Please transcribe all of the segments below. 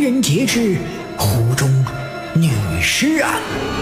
人杰之湖中女尸案。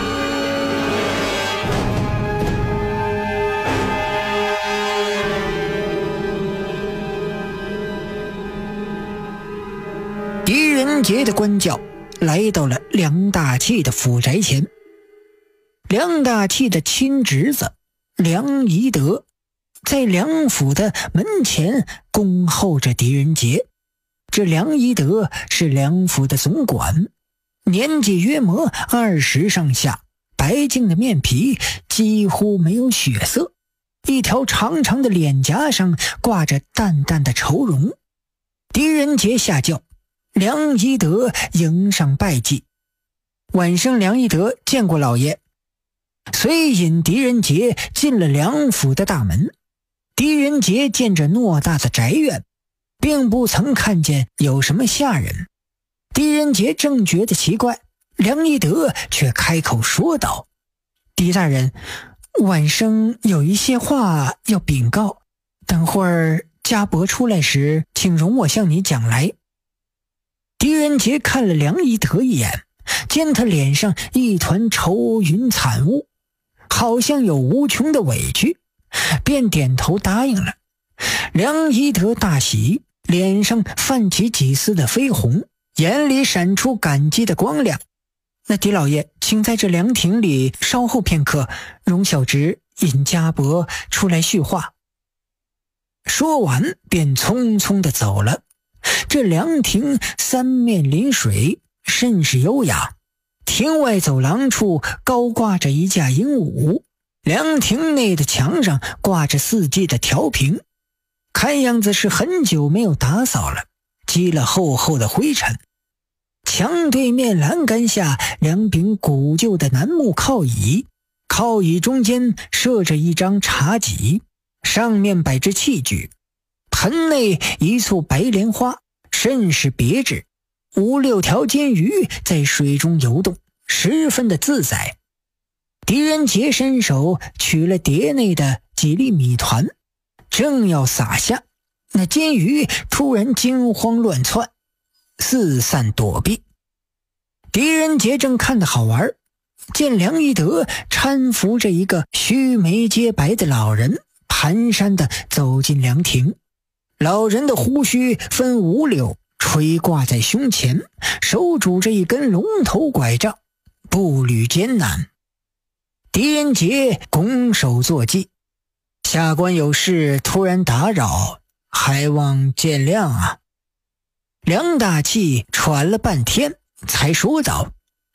狄仁杰的官轿来到了梁大器的府宅前。梁大器的亲侄子梁宜德在梁府的门前恭候着狄仁杰。这梁宜德是梁府的总管，年纪约莫20上下，白净的面皮几乎没有血色，一条长长的脸颊上挂着淡淡的愁容。狄仁杰下轿，梁宜德迎上拜祭。晚上梁宜德见过老爷，遂引狄仁杰进了梁府的大门。狄仁杰见着偌大的宅院，并不曾看见有什么下人。狄仁杰正觉得奇怪，梁宜德却开口说道：狄大人，晚生有一些话要禀告，等会儿家伯出来时，请容我向你讲来。狄仁杰看了梁宜德一眼，见他脸上一团愁云惨雾，好像有无穷的委屈，便点头答应了。梁宜德大喜，脸上泛起几丝的绯红，眼里闪出感激的光亮。那狄老爷，请在这凉亭里稍后片刻，容小侄引家伯出来叙话。说完便匆匆地走了。这凉亭三面临水，甚是优雅。亭外走廊处高挂着一架鹦鹉，凉亭内的墙上挂着4季的条屏，看样子是很久没有打扫了，积了厚厚的灰尘。墙对面栏杆下2柄古旧的楠木靠椅，靠椅中间设着一张茶几，上面摆着器具，盆内一簇白莲花，甚是别致。5、6条金鱼在水中游动，十分的自在。狄仁杰伸手取了碟内的几粒米团，正要撒下，那金鱼突然惊慌乱窜，四散躲避。狄仁杰正看得好玩，见梁宜德搀扶着一个须眉皆白的老人，蹒跚地走进凉亭。老人的胡须分5绺，垂挂在胸前，手拄着一根龙头拐杖，步履艰难。狄仁杰拱手作揖：下官有事突然打扰，还望见谅啊。梁大器喘了半天才说道：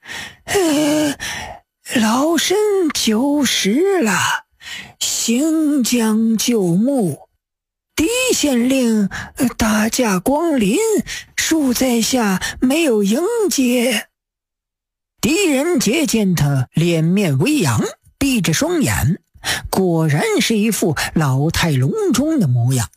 老身久时了，行将就木，狄县令大驾光临，恕在下没有迎接。狄仁杰见他脸面微扬，闭着双眼，果然是一副老态龙钟的模样。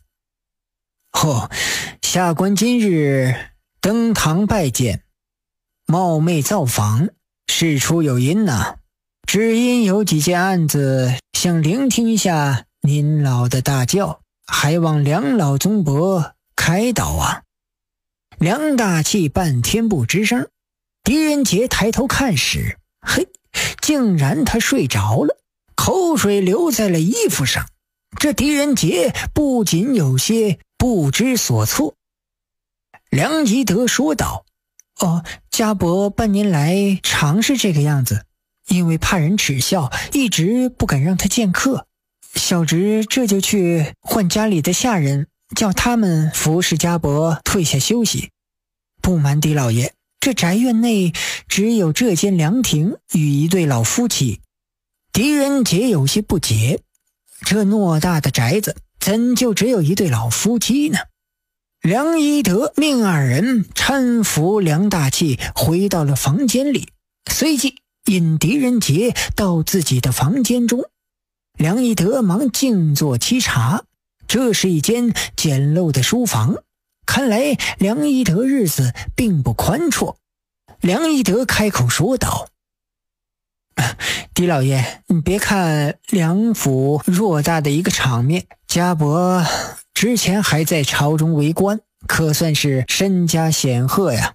下官今日登堂拜见，冒昧造访，事出有因呐，只因有几件案子想聆听一下您老的大教，还望梁老宗伯开导啊。梁大器半天不吱声。狄仁杰抬头看时，竟然他睡着了，口水流在了衣服上。这狄仁杰不仅有些不知所措。梁宜德说道：家伯半年来常是这个样子，因为怕人耻笑，一直不敢让他见客。小侄这就去唤家里的下人，叫他们服侍家伯退下休息。不瞒狄老爷，这宅院内只有这间凉亭与一对老夫妻。狄仁杰有些不解，这偌大的宅子怎就只有一对老夫妻呢？梁宜德命2人搀扶梁大器回到了房间里，随即引狄仁杰到自己的房间中。梁宜德忙静坐沏茶，这是一间简陋的书房，看来梁宜德日子并不宽绰。梁宜德开口说道：狄老爷，你别看梁府偌大的一个场面，家伯之前还在朝中为官，可算是身家显赫呀。